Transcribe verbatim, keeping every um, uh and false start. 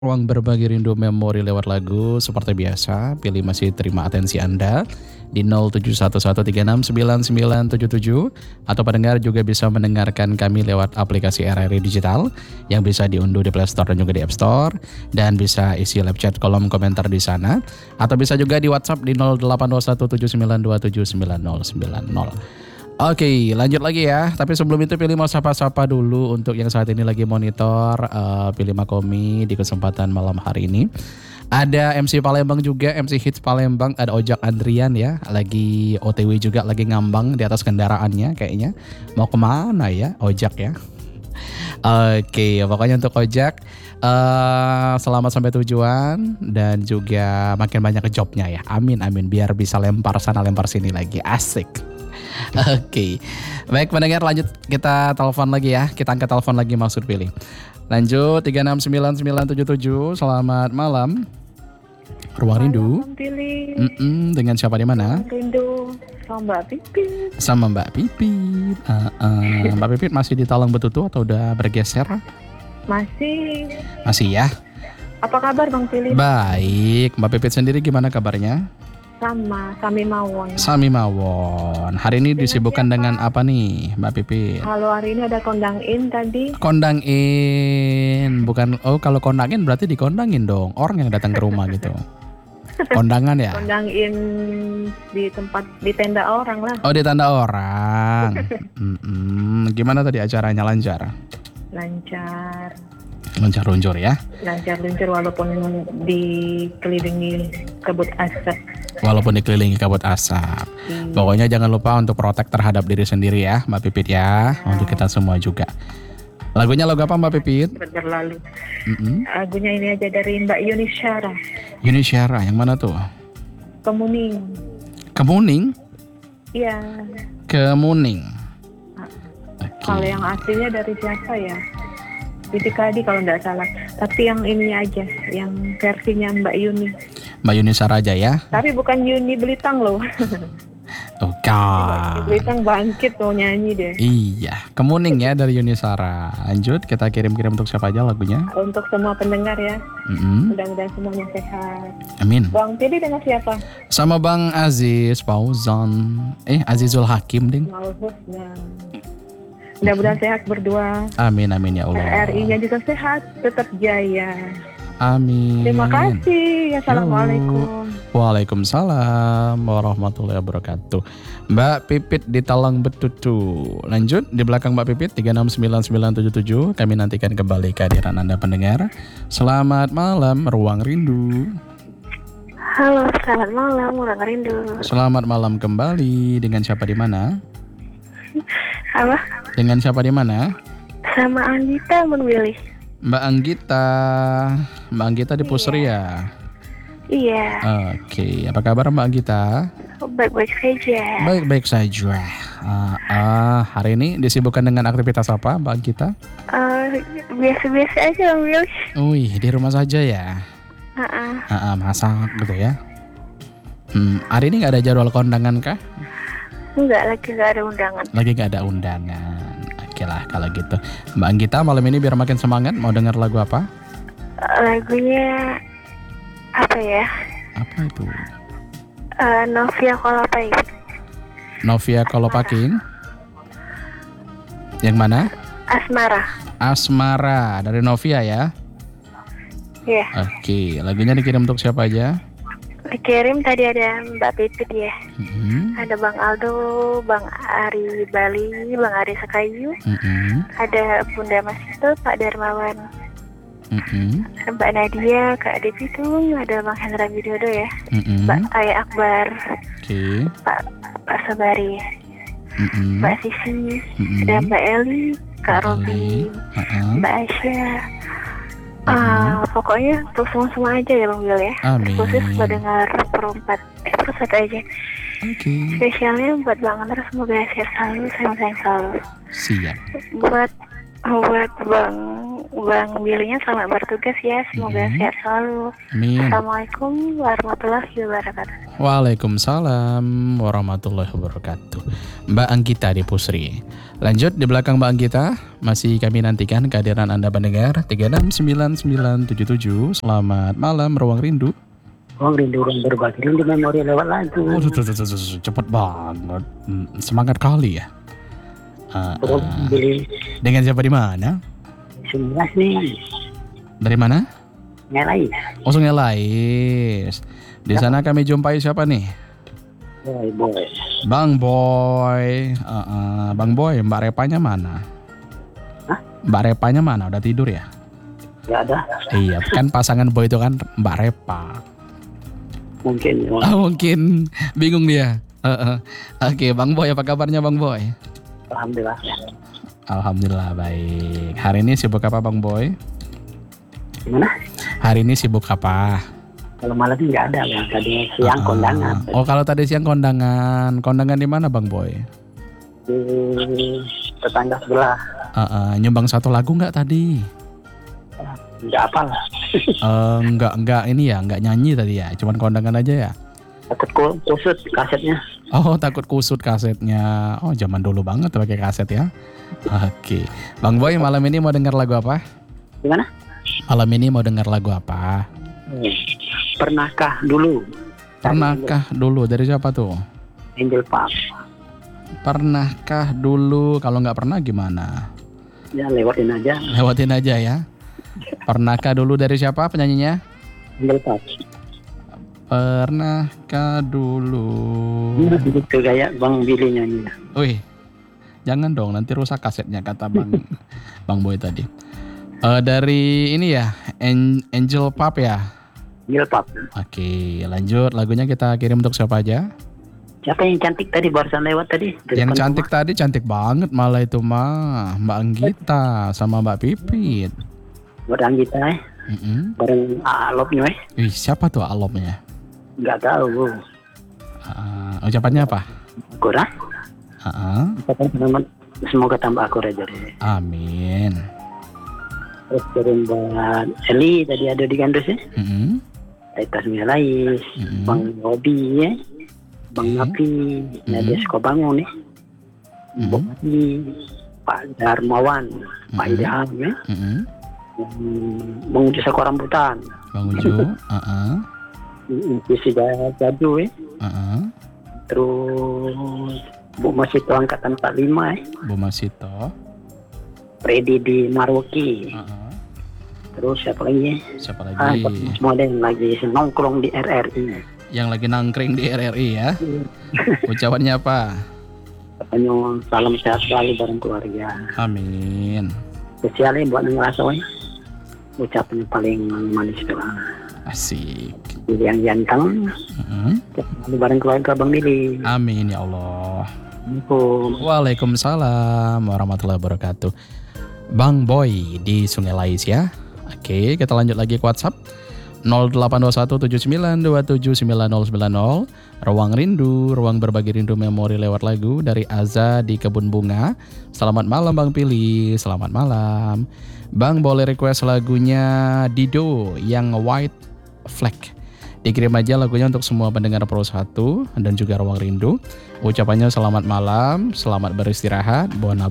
Ruang berbagi rindu memori lewat lagu seperti biasa, pilih masih terima atensi Anda di nol tujuh satu satu tiga enam sembilan sembilan tujuh tujuh atau pendengar juga bisa mendengarkan kami lewat aplikasi R R I Digital yang bisa diunduh di Play Store dan juga di App Store dan bisa isi live chat kolom komentar di sana atau bisa juga di WhatsApp di nol delapan dua satu tujuh sembilan dua tujuh sembilan nol sembilan nol. Oke, lanjut lagi ya. Tapi sebelum itu pilih mau sapa-sapa dulu untuk yang saat ini lagi monitor uh, pilih Makomi di kesempatan malam hari ini. Ada M C Palembang juga, M C Hits Palembang, ada Ojak Andrian ya, lagi O T W juga, lagi ngambang di atas kendaraannya kayaknya. Mau kemana ya Ojak ya? Oke, pokoknya untuk Ojak uh, selamat sampai tujuan dan juga makin banyak jobnya ya. Amin amin biar bisa lempar sana lempar sini lagi. Asik. Oke, okay. Baik pendengar lanjut kita telepon lagi ya. Kita angkat telepon lagi maksud pilih. Lanjut tiga enam sembilan sembilan tujuh tujuh. Selamat malam. Ruang Rindu. Mm-mm, dengan siapa di mana? Rindu sama Mbak Pipit. Sama Mbak Pipit. Uh, uh, Mbak Pipit masih di Talang Betutu atau udah bergeser? Masih. Masih ya. Apa kabar Bang Pilih? Baik. Mbak Pipit sendiri gimana kabarnya? Sama, Sami Mawon. Sami Mawon. Hari ini disibukkan dengan apa nih, Mbak Pipit? Halo, hari ini ada kondang in tadi. Kondang in, bukan? Oh, kalau kondang in berarti dikondangin dong. Orang yang datang ke rumah gitu. Kondangan ya? Kondang in di tempat di tenda orang lah. Oh, di tenda orang. Mm-mm. Gimana tadi acaranya, lancar? Lancar. Lancar luncur ya? Lancar luncur walaupun dikelilingi kabut asap. Walaupun dikelilingi kabut asap. Hmm. Pokoknya jangan lupa untuk protek terhadap diri sendiri ya, Mbak Pipit ya. Nah. Untuk kita semua juga. Lagunya lagu apa Mbak Pipit? Berlalu. Mm-hmm. Lagunya ini aja dari Mbak Yuni Syara. Yuni Syara, yang mana tuh? Kemuning. Kemuning? Iya. Kemuning. Okay. Kalau yang aslinya dari siapa ya? Siti Kadi kalau nggak salah. Tapi yang ini aja, yang versinya Mbak Yuni. Mbak Yuni Saraja ya? Tapi bukan Yuni Belitang loh. Oh God. Belitang bangkit mau nyanyi deh. Iya, Kemuning ya dari Yuni Sara. Lanjut, kita kirim-kirim untuk siapa aja lagunya? Untuk semua pendengar ya. Mm-hmm. Mudah-mudahan semuanya sehat. Amin. Bang pilih dengan siapa? Sama Bang Aziz Fauzan. Eh, Azizul Hakim ding. Mudah-mudahan sehat berdua. Amin amin ya Allah. R R I-nya juga sehat, tetap jaya. Amin. Terima kasih. Assalamualaikum. Waalaikumsalam warahmatullahi wabarakatuh. Mbak Pipit di Talang Betutu. Lanjut di belakang Mbak Pipit tiga enam sembilan sembilan tujuh tujuh. Kami nantikan kembali kehadiran Anda pendengar. Selamat malam Ruang Rindu. Halo, selamat malam Ruang Rindu. Selamat malam kembali. Dengan siapa di mana? Apa? Dengan siapa di mana? Sama Anggita memilih. Mbak Anggita, Mbak Anggita di Pusri ya? Iya. Oke, apa kabar Mbak Anggita? Baik-baik saja. Baik-baik saja. Uh, uh, hari ini disibukkan dengan aktivitas apa Mbak Anggita? Uh, biasa-biasa aja Bang. Wih, di rumah saja ya? Uh-uh. Uh-uh, masak gitu ya? Hmm, hari ini nggak ada jadwal kondangan kah? Enggak, lagi nggak ada undangan. Lagi nggak ada undangan. Oke lah kalau gitu. Mbak Anggita malam ini biar makin semangat mau dengar lagu apa? Lagunya apa ya? Apa itu? Uh, Novia Kolopaking. Novia Kolopaking. Yang mana? Asmara. Asmara dari Novia ya? Iya. Yeah. Oke, lagunya dikirim untuk siapa aja? Dikirim tadi ada Mbak Pipit ya. Mm-hmm. Ada Bang Aldo, Bang Ari Bali, Bang Ari Sekayu. Mm-hmm. Ada Bunda Masito, Pak Darmawan. Mm-hmm. Mbak Nadia, Kak Ade Pitung, ada Bang Hendra Widodo ya. Mm-hmm. Mbak Aya Akbar. Okay. Pak Pak Sabari. Mm-hmm. Mbak Sisi. Mm-hmm. Ada Mbak Eli, Kak Robi, uh-huh. Mbak Aisyah. Uh, uh, pokoknya untuk semua-semua aja ya Bang Wil ya. Amin. Khusus buat dengar perempat eh perempat aja. Oke. Okay. Spesialnya buat Bang Andra semoga sehat selalu, sayang-sayang selalu. Siap. Buat buat Bang Bang Bilinya selamat bertugas ya. Semoga Mm-mm. sehat selalu. Amin. Assalamualaikum warahmatullahi wabarakatuh. Waalaikumsalam warahmatullahi wabarakatuh. Mbak Anggita di Pusri. Lanjut di belakang Mbak Anggita, masih kami nantikan kehadiran Anda pendengar tiga enam sembilan sembilan tujuh tujuh. Selamat malam Ruang Rindu. Ruang Rindu, ruang berbagi, rindu memori lewat lagu. Oh, tuh, tuh, tuh, tuh, tuh, cepet banget. Hmm, Semangat kali ya. Uh, Ruang uh, beli dengan siapa di mana? sebelas nih, Dari mana? nyalain. Oh, Sungai Lais. Di sana kami jumpai siapa nih? Boy, boy. Bang Boy. Uh, uh, Bang Boy, Mbak Repanya mana? Hah? Mbak Repanya mana? Udah tidur ya? Gak ada, Iya, kan pasangan Boy itu kan Mbak Repa. mungkin. Ah, mungkin bingung dia. Uh, uh. Oke, Bang Boy, apa kabarnya Bang Boy? Alhamdulillah. Alhamdulillah baik. Hari ini sibuk apa Bang Boy? Gimana? Hari ini sibuk apa? Kalau malam ini nggak ada, Bang. Tadi siang Uh, uh. kondangan. Oh, kalau tadi siang kondangan. Kondangan di mana Bang Boy? Di tetangga sebelah. Uh, uh, nyumbang satu lagu nggak tadi? Nggak apa lah. Uh, nggak nggak ini ya, nggak nyanyi tadi ya. Cuman kondangan aja ya. Takut ku- kusut kasetnya. Oh, takut kusut kasetnya. Oh, zaman dulu banget pakai kaset ya. Oke. Bang Boy, malam ini mau dengar lagu apa? Gimana? Malam ini mau dengar lagu apa? Hmm. Pernahkah dulu? Pernahkah dulu? Dari siapa tuh? Angel Pop. Pernahkah dulu? Kalau nggak pernah gimana? Ya lewatin aja. Lewatin aja ya. Pernahkah dulu dari siapa penyanyinya? Angel Pop. Pernahkah dulu? Ini begitu kayak Bang Billy nyanyi. Wih, jangan dong, nanti rusak kasetnya kata Bang Bang Boy tadi. Eh, dari ini ya, An- Angel Pop ya. Angel Pop. Oke, lanjut. Lagunya kita kirim untuk siapa aja? Siapa yang cantik tadi barusan lewat tadi? Dari Yang depan cantik rumah. tadi cantik banget malah itu mah Mbak Anggita sama Mbak Pipit. Buat Anggita eh. Mm-mm. Bareng Alopnya eh. Ih, siapa tuh alomnya? Nggak tahu. Uh, ucapannya apa? Kurang. Uh-uh. Semoga tambah akur aja deh. Amin. Terus kirim buat Eli tadi ada di Gandus ya. Mm-mm. Aitas Milais, Mm-mm. Bang Robi ya. Bang Oke. Napi, Nadia Sukobangun ya. Mm-mm. Bang Napi, Pak Darmawan, Pak Mm-mm. Idham ya. Mm-mm. Hmm, Bang Uji Sako Rambutan, Bang Uju. Uh-uh. Visi Jadu ya. Uh-uh. Terus Bu Masito Angkatan empat puluh lima ya. Bu Masito. Freddy di Marwaki. Uh-uh. Terus siapa lagi? Siapa Ah, lagi? semua ada yang lagi nongkrong di R R I. Yang lagi nangkring di R R I ya. Ucapannya apa? Katanya salam sehat selalu bareng keluarga. Amin. Spesialnya buat ngerasain. Ucapan paling manis itu lah. Asik. Jadi yang ganteng, Uh-uh. selalu bareng keluarga Bang Billy. Amin ya Allah. Assalamualaikum. Waalaikumsalam warahmatullahi wabarakatuh. Bang Boy di Sungai Lais ya. Oke, kita lanjut lagi ke WhatsApp nol delapan dua satu tujuh sembilan dua tujuh sembilan nol sembilan nol. Ruang Rindu, ruang berbagi rindu memori lewat lagu dari Aza di Kebun Bunga. Selamat malam Bang Pili, selamat malam. Bang boleh request lagunya Dido yang White Flag. Dikirim aja lagunya untuk semua pendengar Pro satu dan juga Ruang Rindu. Ucapannya selamat malam, selamat beristirahat, bon